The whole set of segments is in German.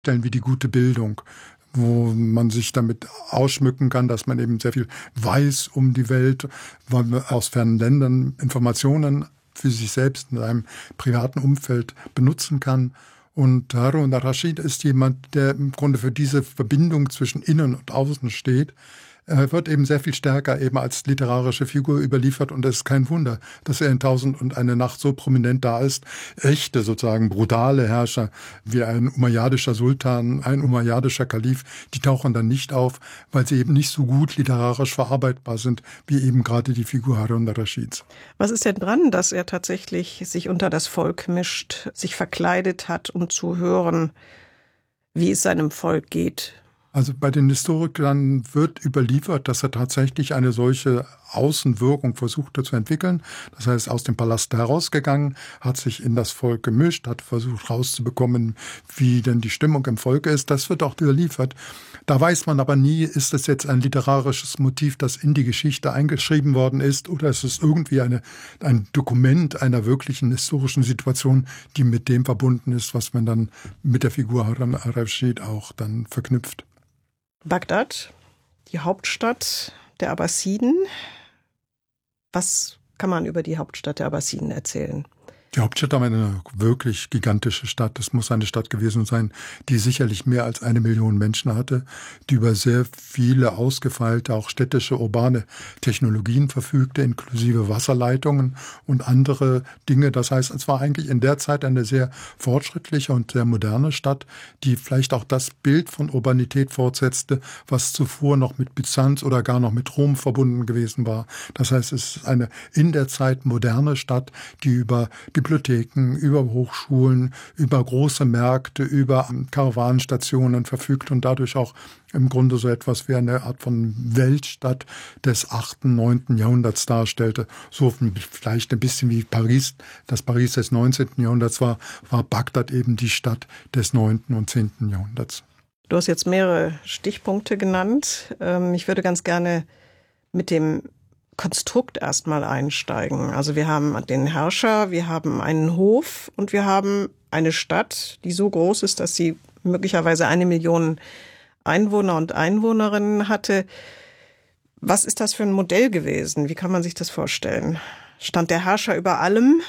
Stellen wie die gute Bildung, wo man sich damit ausschmücken kann, dass man eben sehr viel weiß um die Welt, weil man aus fernen Ländern Informationen für sich selbst in einem privaten Umfeld benutzen kann. Und Harun al-Rashid ist jemand, der im Grunde für diese Verbindung zwischen Innen und Außen steht. Er wird eben sehr viel stärker eben als literarische Figur überliefert und es ist kein Wunder, dass er in 1001 Nacht so prominent da ist. Echte, sozusagen brutale Herrscher wie ein umayyadischer Sultan, ein umayyadischer Kalif, die tauchen dann nicht auf, weil sie eben nicht so gut literarisch verarbeitbar sind, wie eben gerade die Figur Harun al-Rashids. Was ist denn dran, dass er tatsächlich sich unter das Volk mischt, sich verkleidet hat, um zu hören, wie es seinem Volk geht? Also bei den Historikern wird überliefert, dass er tatsächlich eine solche Außenwirkung versuchte zu entwickeln. Das heißt, aus dem Palast herausgegangen, hat sich in das Volk gemischt, hat versucht rauszubekommen, wie denn die Stimmung im Volk ist. Das wird auch überliefert. Da weiß man aber nie, ist es jetzt ein literarisches Motiv, das in die Geschichte eingeschrieben worden ist, oder ist es irgendwie ein Dokument einer wirklichen historischen Situation, die mit dem verbunden ist, was man dann mit der Figur Harun al-Rashid auch dann verknüpft. Bagdad, die Hauptstadt der Abbasiden. Was kann man über die Hauptstadt der Abbasiden erzählen? Die Hauptstadt war eine wirklich gigantische Stadt. Das muss eine Stadt gewesen sein, die sicherlich mehr als 1 Million Menschen hatte, die über sehr viele ausgefeilte, auch städtische, urbane Technologien verfügte, inklusive Wasserleitungen und andere Dinge. Das heißt, es war eigentlich in der Zeit eine sehr fortschrittliche und sehr moderne Stadt, die vielleicht auch das Bild von Urbanität fortsetzte, was zuvor noch mit Byzanz oder gar noch mit Rom verbunden gewesen war. Das heißt, es ist eine in der Zeit moderne Stadt, die über Bibliotheken, über Hochschulen, über große Märkte, über Karawanenstationen verfügt und dadurch auch im Grunde so etwas wie eine Art von Weltstadt des 8., 9. Jahrhunderts darstellte. So vielleicht ein bisschen wie Paris. Das Paris des 19. Jahrhunderts war Bagdad eben die Stadt des 9. und 10. Jahrhunderts. Du hast jetzt mehrere Stichpunkte genannt. Ich würde ganz gerne mit dem Konstrukt erstmal einsteigen. Also wir haben den Herrscher, wir haben einen Hof und wir haben eine Stadt, die so groß ist, dass sie möglicherweise 1 Million Einwohner und Einwohnerinnen hatte. Was ist das für ein Modell gewesen? Wie kann man sich das vorstellen? Stand der Herrscher über allem?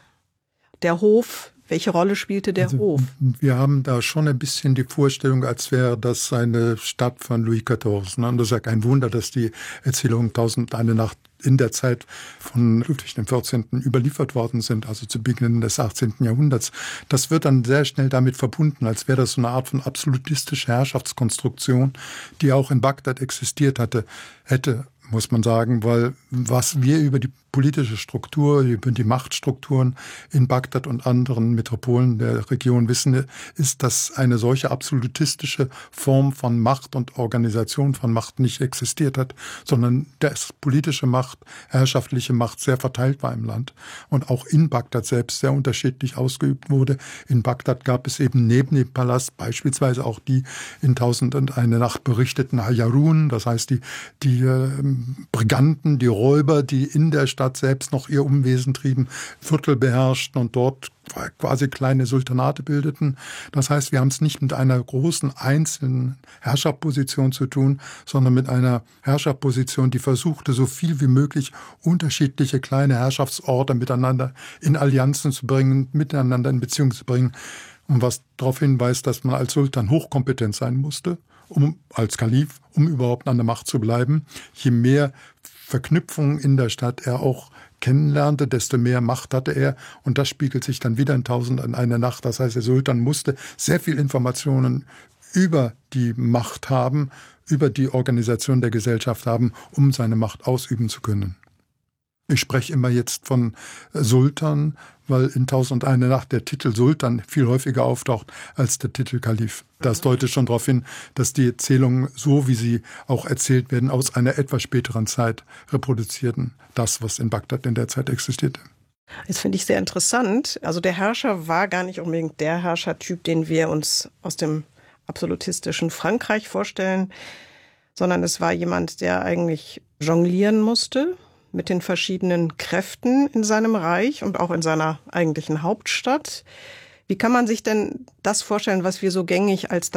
Der Hof? Welche Rolle spielte der Hof? Wir haben da schon ein bisschen die Vorstellung, als wäre das eine Stadt von Louis XIV. Und das ist ja kein Wunder, dass die Erzählungen 1001 Nacht in der Zeit von Ludwig XIV. Überliefert worden sind, also zu Beginn des 18. Jahrhunderts. Das wird dann sehr schnell damit verbunden, als wäre das so eine Art von absolutistischer Herrschaftskonstruktion, die auch in Bagdad existiert hätte, muss man sagen, weil was wir über die politische Struktur, über die Machtstrukturen in Bagdad und anderen Metropolen der Region wissen, ist, dass eine solche absolutistische Form von Macht und Organisation von Macht nicht existiert hat, sondern dass politische Macht, herrschaftliche Macht sehr verteilt war im Land und auch in Bagdad selbst sehr unterschiedlich ausgeübt wurde. In Bagdad gab es eben neben dem Palast beispielsweise auch die in 1001 Nacht berichteten Hayarun, das heißt die Briganten, die Räuber, die in der Stadt selbst noch ihr Unwesen trieben, Viertel beherrschten und dort quasi kleine Sultanate bildeten. Das heißt, wir haben es nicht mit einer großen einzelnen Herrscherposition zu tun, sondern mit einer Herrscherposition, die versuchte, so viel wie möglich unterschiedliche kleine Herrschaftsorte miteinander in Allianzen zu bringen, miteinander in Beziehung zu bringen. Und was darauf hinweist, dass man als Sultan hochkompetent sein musste, als Kalif, um überhaupt an der Macht zu bleiben. Je mehr Verknüpfungen in der Stadt er auch kennenlernte, desto mehr Macht hatte er. Und das spiegelt sich dann wieder in 1001 Nacht. Das heißt, der Sultan musste sehr viel Informationen über die Macht haben, über die Organisation der Gesellschaft haben, um seine Macht ausüben zu können. Ich spreche immer jetzt von Sultan, weil in 1001 Nacht der Titel Sultan viel häufiger auftaucht als der Titel Kalif. Das deutet schon darauf hin, dass die Erzählungen, so wie sie auch erzählt werden, aus einer etwas späteren Zeit reproduzierten. Das, was in Bagdad in der Zeit existierte. Das finde ich sehr interessant. Also der Herrscher war gar nicht unbedingt der Herrschertyp, den wir uns aus dem absolutistischen Frankreich vorstellen, sondern es war jemand, der eigentlich jonglieren musste mit den verschiedenen Kräften in seinem Reich und auch in seiner eigentlichen Hauptstadt. Wie kann man sich denn das vorstellen, was wir so gängig als